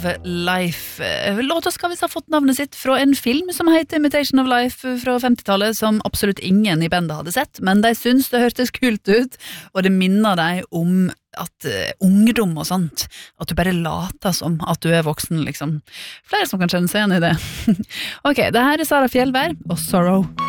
Life. Låta skal visst ha fått navnet sitt fra en film som heter Imitation of Life fra 50-tallet, som absolutt ingen i bandet hadde sett, men de syns det hørtes kult ut, og det minner dem om at ungdom og sånt, at du bare later som at du er voksen, liksom. Flere som kan kjenne seg igjen i det. Ok, det her er Sara Fjellberg og Sorrow.